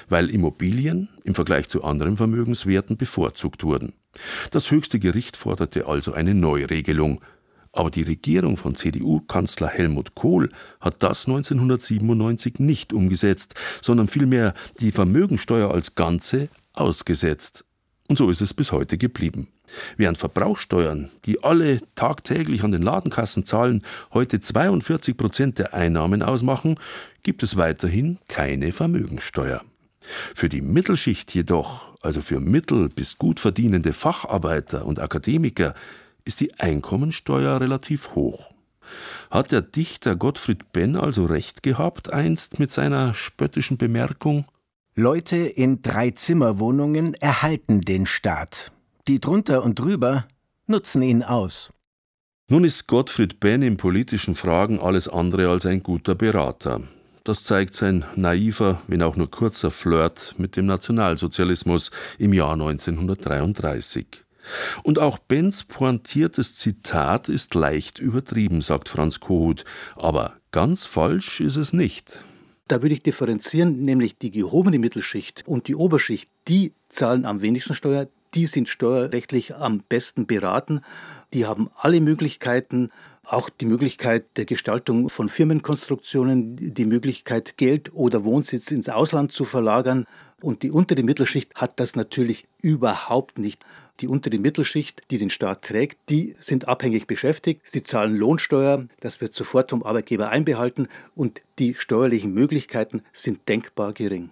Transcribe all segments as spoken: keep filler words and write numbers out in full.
weil Immobilien im Vergleich zu anderen Vermögenswerten bevorzugt wurden. Das höchste Gericht forderte also eine Neuregelung. Aber die Regierung von C D U-Kanzler Helmut Kohl hat das neunzehnhundertsiebenundneunzig nicht umgesetzt, sondern vielmehr die Vermögensteuer als Ganze ausgesetzt. Und so ist es bis heute geblieben. Während Verbrauchsteuern, die alle tagtäglich an den Ladenkassen zahlen, heute zweiundvierzig Prozent der Einnahmen ausmachen, gibt es weiterhin keine Vermögensteuer. Für die Mittelschicht jedoch, also für mittel- bis gut verdienende Facharbeiter und Akademiker, ist die Einkommensteuer relativ hoch. Hat der Dichter Gottfried Benn also recht gehabt einst mit seiner spöttischen Bemerkung: Leute in Drei-Zimmer-Wohnungen erhalten den Staat. Die drunter und drüber nutzen ihn aus. Nun ist Gottfried Benn in politischen Fragen alles andere als ein guter Berater. Das zeigt sein naiver, wenn auch nur kurzer Flirt mit dem Nationalsozialismus im Jahr neunzehnhundertdreiunddreißig. Und auch Benns pointiertes Zitat ist leicht übertrieben, sagt Franz Kohut. Aber ganz falsch ist es nicht. Da würde ich differenzieren, nämlich die gehobene Mittelschicht und die Oberschicht, die zahlen am wenigsten Steuer, die sind steuerrechtlich am besten beraten. Die haben alle Möglichkeiten, auch die Möglichkeit der Gestaltung von Firmenkonstruktionen, die Möglichkeit, Geld oder Wohnsitz ins Ausland zu verlagern. Und die untere Mittelschicht hat das natürlich überhaupt nicht. Die untere Mittelschicht, die den Staat trägt, die sind abhängig beschäftigt. Sie zahlen Lohnsteuer, das wird sofort vom Arbeitgeber einbehalten und die steuerlichen Möglichkeiten sind denkbar gering.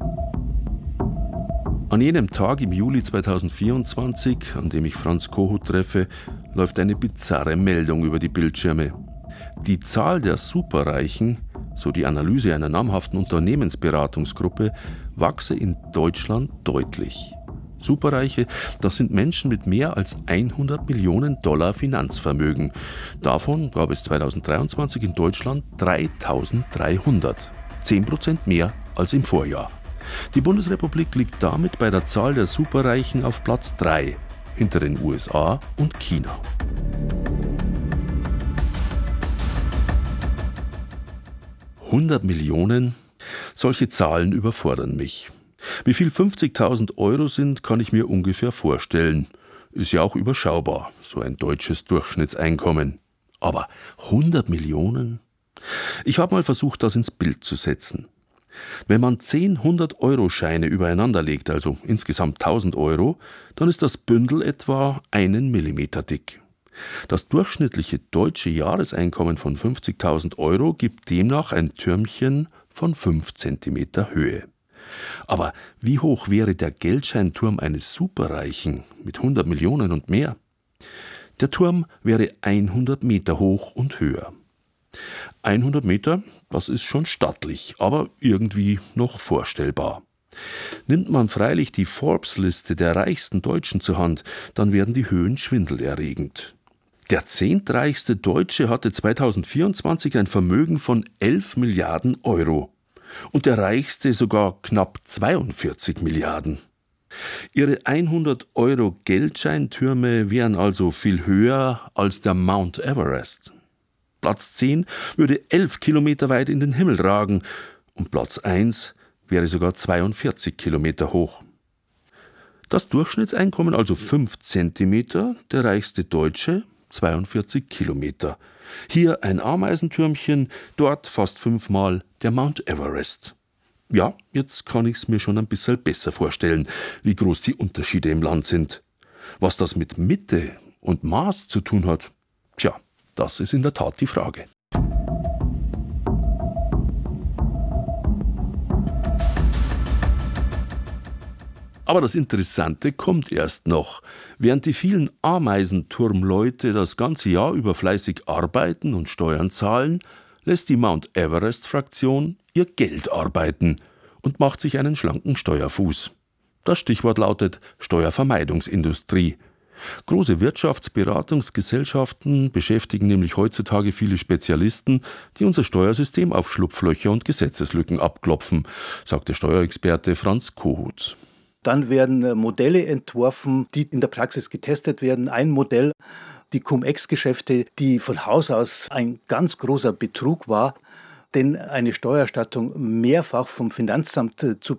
An jenem Tag im Juli zweitausendvierundzwanzig, an dem ich Franz Kohut treffe, läuft eine bizarre Meldung über die Bildschirme. Die Zahl der Superreichen, so die Analyse einer namhaften Unternehmensberatungsgruppe, wachse in Deutschland deutlich. Superreiche, das sind Menschen mit mehr als hundert Millionen Dollar Finanzvermögen. Davon gab es zweitausenddreiundzwanzig in Deutschland dreitausenddreihundert. Zehn Prozent mehr als im Vorjahr. Die Bundesrepublik liegt damit bei der Zahl der Superreichen auf Platz drei, hinter den U S A und China. hundert Millionen? Solche Zahlen überfordern mich. Wie viel fünfzigtausend Euro sind, kann ich mir ungefähr vorstellen. Ist ja auch überschaubar, so ein deutsches Durchschnittseinkommen. Aber hundert Millionen? Ich habe mal versucht, das ins Bild zu setzen. Wenn man zehn hundert-Euro-Scheine übereinander legt, also insgesamt tausend Euro, dann ist das Bündel etwa einen Millimeter dick. Das durchschnittliche deutsche Jahreseinkommen von fünfzigtausend Euro gibt demnach ein Türmchen von fünf Zentimeter Höhe. Aber wie hoch wäre der Geldscheinturm eines Superreichen mit hundert Millionen und mehr? Der Turm wäre hundert Meter hoch und höher. hundert Meter, das ist schon stattlich, aber irgendwie noch vorstellbar. Nimmt man freilich die Forbes-Liste der reichsten Deutschen zur Hand, dann werden die Höhen schwindelerregend. Der zehntreichste Deutsche hatte zweitausendvierundzwanzig ein Vermögen von elf Milliarden Euro und der reichste sogar knapp zweiundvierzig Milliarden. Ihre hundert Euro Geldscheintürme wären also viel höher als der Mount Everest. Platz zehn würde elf Kilometer weit in den Himmel ragen und Platz eins wäre sogar zweiundvierzig Kilometer hoch. Das Durchschnittseinkommen also fünf Zentimeter, der reichste Deutsche zweiundvierzig Kilometer. Hier ein Ameisentürmchen, dort fast fünfmal der Mount Everest. Ja, jetzt kann ich es mir schon ein bisschen besser vorstellen, wie groß die Unterschiede im Land sind. Was das mit Mitte und Maß zu tun hat, tja, das ist in der Tat die Frage. Aber das Interessante kommt erst noch. Während die vielen Ameisenturmleute das ganze Jahr über fleißig arbeiten und Steuern zahlen, lässt die Mount Everest-Fraktion ihr Geld arbeiten und macht sich einen schlanken Steuerfuß. Das Stichwort lautet Steuervermeidungsindustrie. Große Wirtschaftsberatungsgesellschaften beschäftigen nämlich heutzutage viele Spezialisten, die unser Steuersystem auf Schlupflöcher und Gesetzeslücken abklopfen, sagt der Steuerexperte Franz Kohut. Dann werden Modelle entworfen, die in der Praxis getestet werden. Ein Modell, die Cum-Ex-Geschäfte, die von Haus aus ein ganz großer Betrug war. Denn eine Steuererstattung mehrfach vom Finanzamt zu